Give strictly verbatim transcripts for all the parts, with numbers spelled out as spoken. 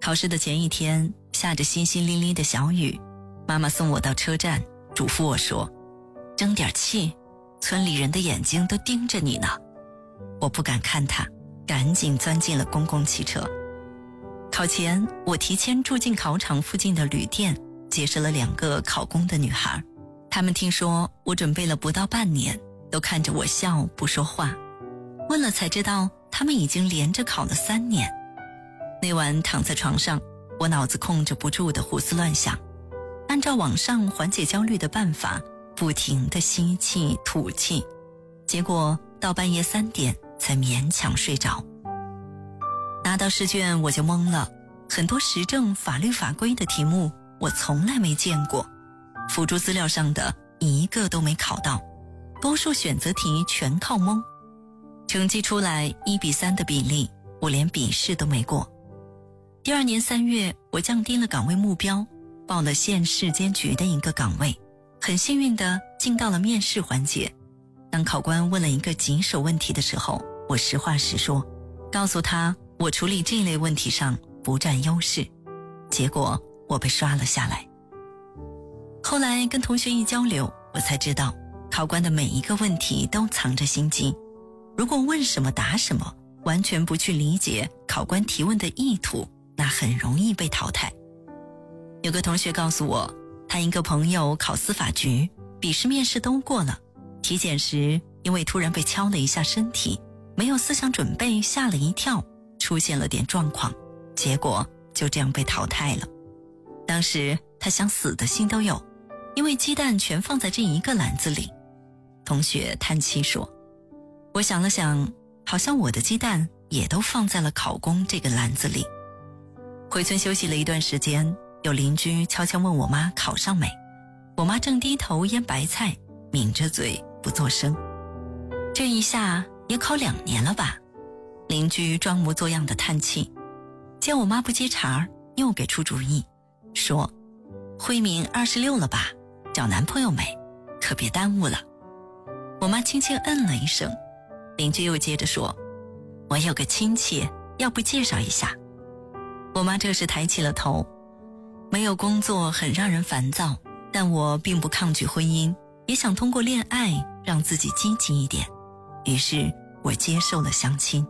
考试的前一天，下着淅淅沥沥的小雨，妈妈送我到车站，嘱咐我说，争点气，村里人的眼睛都盯着你呢。我不敢看她，赶紧钻进了公共汽车。考前，我提前住进考场附近的旅店，结识了两个考公的女孩。她们听说我准备了不到半年，都看着我笑不说话。问了才知道，她们已经连着考了三年。那晚躺在床上，我脑子控制不住的胡思乱想，按照网上缓解焦虑的办法，不停地吸气吐气，结果到半夜三点才勉强睡着。拿到试卷我就懵了，很多时政法律法规的题目我从来没见过，辅助资料上的一个都没考到，多数选择题全靠蒙。成绩出来一比三的比例，我连笔试都没过。第二年三月，我降低了岗位目标，报了县市监局的一个岗位，很幸运地进到了面试环节。当考官问了一个棘手问题的时候，我实话实说，告诉他我处理这类问题上不占优势，结果我被刷了下来。后来跟同学一交流，我才知道考官的每一个问题都藏着心机，如果问什么答什么，完全不去理解考官提问的意图，那很容易被淘汰。有个同学告诉我，他一个朋友考司法局，笔试面试都过了，体检时因为突然被敲了一下身体，没有思想准备，吓了一跳，出现了点状况，结果就这样被淘汰了。当时他想死的心都有，因为鸡蛋全放在这一个篮子里。同学叹气说，我想了想，好像我的鸡蛋也都放在了考公这个篮子里。回村休息了一段时间，有邻居悄悄问我妈考上没，我妈正低头腌白菜，抿着嘴不作声。这一下也考两年了吧？邻居装模作样的叹气，见我妈不接茬，又给出主意，说慧敏二十六了吧，找男朋友没？可别耽误了。我妈轻轻嗯了一声，邻居又接着说，我有个亲戚，要不介绍一下？我妈这时抬起了头，没有工作很让人烦躁，但我并不抗拒婚姻，也想通过恋爱让自己积极一点，于是我接受了相亲。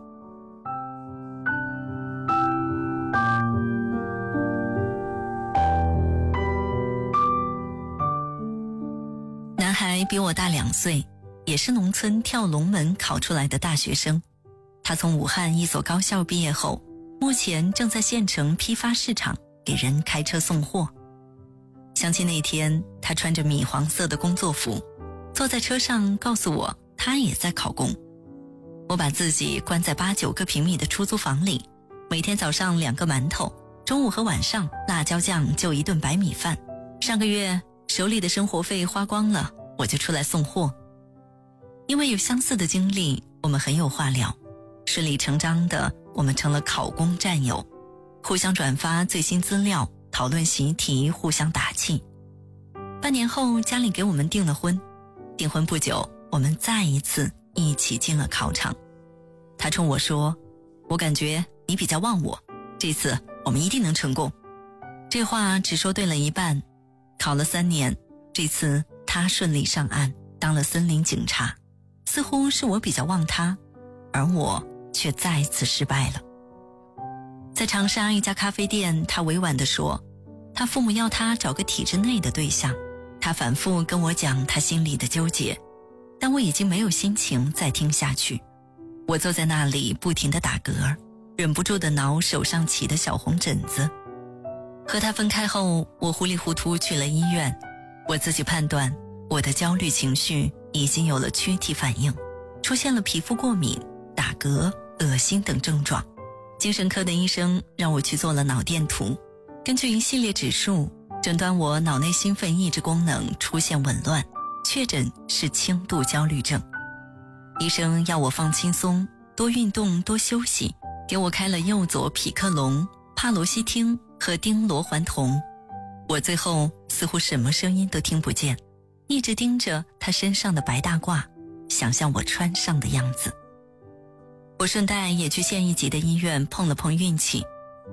男孩比我大两岁，也是农村跳龙门考出来的大学生。他从武汉一所高校毕业后，目前正在县城批发市场给人开车送货。相亲那天，他穿着米黄色的工作服，坐在车上告诉我他也在考公。我把自己关在八九个平米的出租房里，每天早上两个馒头，中午和晚上辣椒酱就一顿白米饭。上个月手里的生活费花光了，我就出来送货。因为有相似的经历，我们很有话聊，顺理成章的我们成了考公战友，互相转发最新资料，讨论习题，互相打气。半年后家里给我们订了婚，订婚不久我们再一次一起进了考场。他冲我说，我感觉你比较忘我，这次我们一定能成功。这话只说对了一半，考了三年，这次他顺利上岸当了森林警察，似乎是我比较忘他，而我却再次失败了。在长沙一家咖啡店，他委婉地说，他父母要他找个体制内的对象。他反复跟我讲他心里的纠结，但我已经没有心情再听下去。我坐在那里不停地打嗝，忍不住地挠手上起的小红疹子。和他分开后，我糊里糊涂去了医院。我自己判断，我的焦虑情绪已经有了躯体反应，出现了皮肤过敏、打嗝、恶心等症状。精神科的医生让我去做了脑电图，根据一系列指数诊断我脑内兴奋抑制功能出现紊乱，确诊是轻度焦虑症。医生要我放轻松，多运动，多休息，给我开了右佐匹克隆、帕罗西汀和丁罗环酮。我最后似乎什么声音都听不见，一直盯着他身上的白大褂，想象我穿上的样子。我顺带也去县一级的医院碰了碰运气，但我们那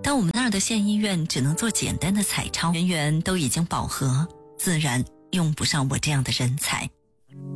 那儿的县医院只能做简单的彩超，人员都已经饱和，自然用不上我这样的人才。